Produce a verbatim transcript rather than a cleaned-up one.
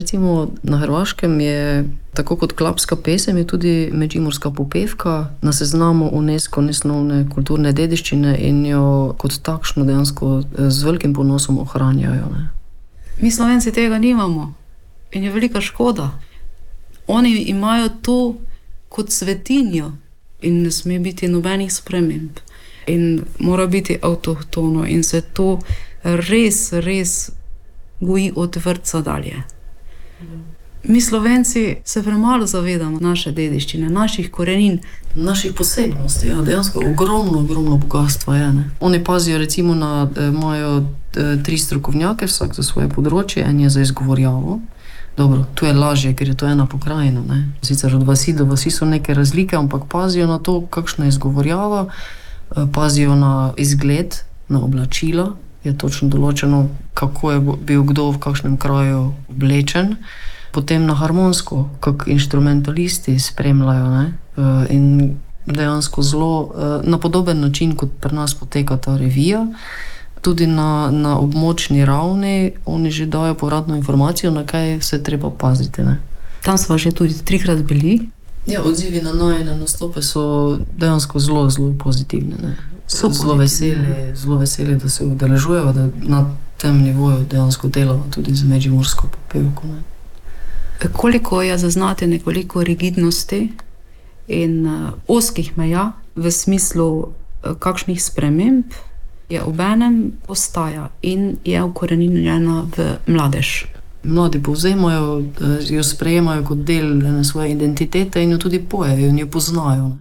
Recimo na Hrvaškem je, tako kot klapska pesem, je tudi međimurska popevka na seznamu UNESCO nesnovne kulturne dediščine in jo kot takšno dejansko z velikim ponosom ohranjajo. Ne. Mi Slovenci tega nimamo in je velika škoda. Oni imajo to kot svetinjo in ne sme biti nobenih sprememb in mora biti avtohtono in se to res, res goji od vrtca dalje. Mi Slovenci se premalo zavedamo naše dediščine, naših korenin. Naših posebnosti, ja, dejansko ogromno, ogromno bogatstva je. Ne. Oni pazijo recimo na, imajo tri strokovnjake, vsak za svoje področje, en je za izgovorjavo. Dobro, tu je lažje, ker je to ena pokrajina. Ne. Sicer od vasi do vasi so neke razlike, ampak pazijo na to, kakšna je izgovorjava, pazijo na izgled, na oblačila. Je točno določeno, kako je bil kdo v kakšnem kraju oblečen. Potem na harmonsko, kak inštrumentalisti spremljajo, ne? In dejansko zelo na podoben način, kot pri nas poteka ta revija. Tudi na, na območni ravni oni že dajo povratno informacijo, na kaj se treba paziti. Ne? Tam smo že tudi trikrat bili. Ja, odzivi na najine nastope so dejansko zelo, zelo pozitivne. Ne? So zelo veseli, zelo veseli, da se udeležujejo, da na tem nivoju dejansko delamo tudi z međimursko popevko. Ne? Koliko je zaznati nekoliko rigidnosti in uh, ozkih meja v smislu uh, kakšnih sprememb, je obenem postaja in je ukoreninjena v mladež. Mladi povzemajo, jo sprejemajo kot del svoje identitete in jo tudi pojejo in jo poznajo.